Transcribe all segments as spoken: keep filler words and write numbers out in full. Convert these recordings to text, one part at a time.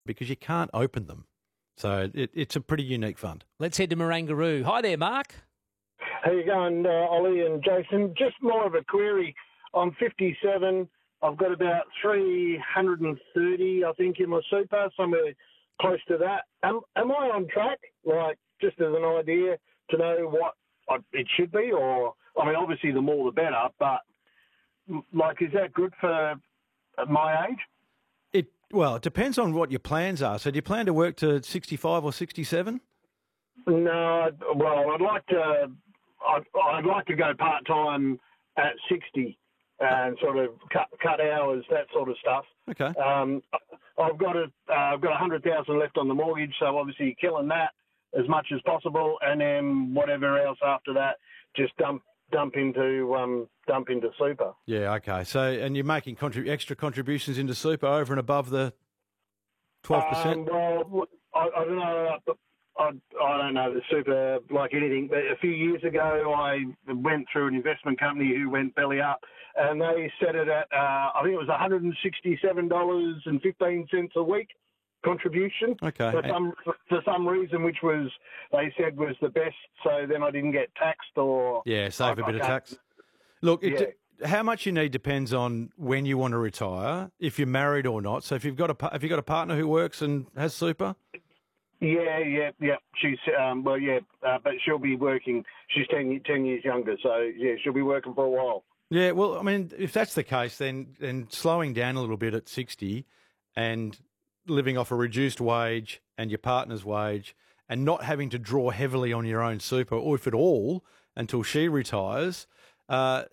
because you can't open them. So it, it's a pretty unique fund. Let's head to Marangaroo. Hi there, Mark. How you going, uh, Ollie and Jason? Just more of a query. I'm fifty-seven. I've got about three hundred thirty, I think, in my super, somewhere close to that. Am, am I on track? Like, just as an idea to know what I, it should be? Or, I mean, obviously the more the better, but, like, is that good for my age? It Well, it depends on what your plans are. So do you plan to work to sixty-five or sixty-seven? No, well, I'd like to. I'd, I'd like to go part time at sixty and sort of cut cut hours, that sort of stuff. Okay. Um, I've got a uh, I've got a hundred thousand left on the mortgage, so obviously killing that as much as possible, and then whatever else after that, just dump dump into um, dump into super. Yeah. Okay. So and you're making contrib- extra contributions into super over and above the twelve percent. Um, well, I, I don't know. I, I don't know the super like anything, but a few years ago I went through an investment company who went belly up, and they set it at, uh, I think it was one hundred sixty-seven dollars and fifteen cents a week contribution. Okay. For some, for some reason, which was, they said was the best, so then I didn't get taxed or... Yeah, save a I, bit I of tax. Look, it, Yeah. how much you need depends on when you want to retire, if you're married or not. So if you've got a, pa- have you got a partner who works and has super? Yeah, yeah, yeah. She's um, well, yeah, uh, but she'll be working. She's ten, ten years younger, so yeah, she'll be working for a while. Yeah, well, I mean, if that's the case, then then slowing down a little bit at sixty and living off a reduced wage and your partner's wage and not having to draw heavily on your own super, or if at all, until she retires, uh,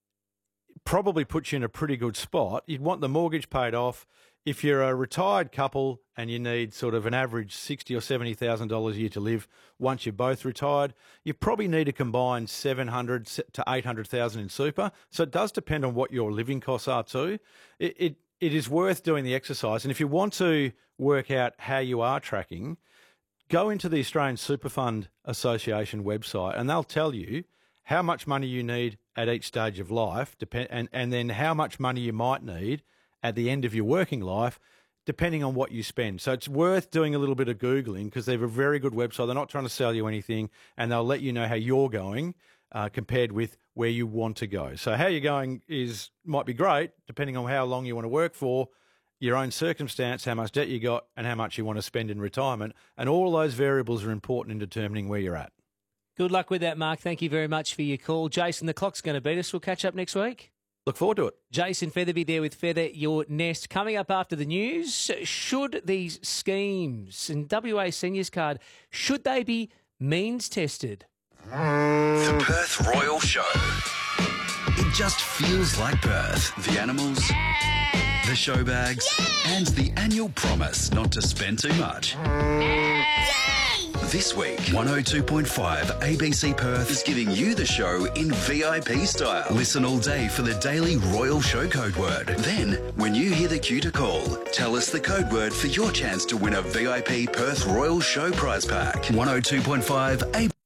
probably puts you in a pretty good spot. You'd want the mortgage paid off. If you're a retired couple and you need sort of an average sixty or seventy thousand dollars a year to live once you're both retired, you probably need a combined seven hundred to eight hundred thousand in super. So it does depend on what your living costs are too. It, it it is worth doing the exercise, and if you want to work out how you are tracking, go into the Australian Super Fund Association website, and they'll tell you how much money you need at each stage of life, depend and and then how much money you might need at the end of your working life, depending on what you spend. So it's worth doing a little bit of Googling because they have a very good website. They're not trying to sell you anything, and they'll let you know how you're going uh, compared with where you want to go. So how you're going is might be great, depending on how long you want to work for, your own circumstance, how much debt you got, and how much you want to spend in retirement. And all those variables are important in determining where you're at. Good luck with that, Mark. Thank you very much for your call. Jason, the clock's going to beat us. We'll catch up next week. Look forward to it. Jason Featherby there with Feather Your Nest. Coming up after the news, should these schemes and W A Seniors Card, should they be means tested? The Perth Royal Show. It just feels like Perth. The animals, the show bags, and the annual promise not to spend too much. This week, one oh two point five A B C Perth is giving you the show in V I P style. Listen all day for the daily Royal Show code word. Then, when you hear the cue to call, tell us the code word for your chance to win a V I P Perth Royal Show prize pack. one oh two point five A B C.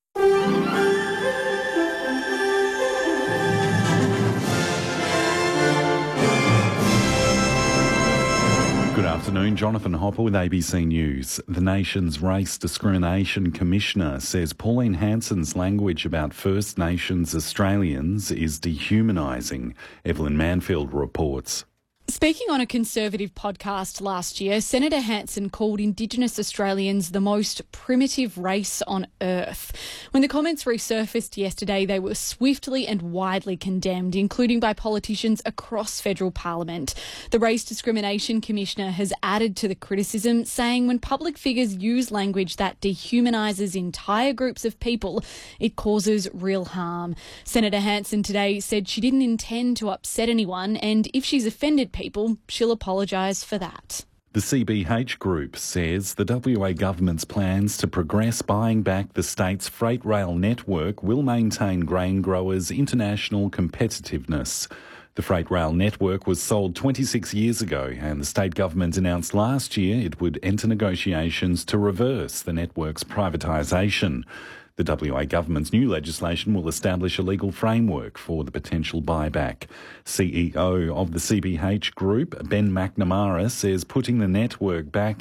Good afternoon, Jonathan Hopper with A B C News. The nation's Race Discrimination Commissioner says Pauline Hanson's language about First Nations Australians is dehumanising. Evelyn Manfield reports. Speaking on a Conservative podcast last year, Senator Hanson called Indigenous Australians the most primitive race on earth. When the comments resurfaced yesterday, they were swiftly and widely condemned, including by politicians across federal parliament. The Race Discrimination Commissioner has added to the criticism, saying when public figures use language that dehumanises entire groups of people, it causes real harm. Senator Hanson today said she didn't intend to upset anyone, and if she's offended people, she'll apologise for that. The C B H Group says the W A government's plans to progress buying back the state's freight rail network will maintain grain growers' international competitiveness. The freight rail network was sold twenty-six years ago, and the state government announced last year it would enter negotiations to reverse the network's privatisation. The W A government's new legislation will establish a legal framework for the potential buyback. C E O of the C B H Group, Ben McNamara, says putting the network back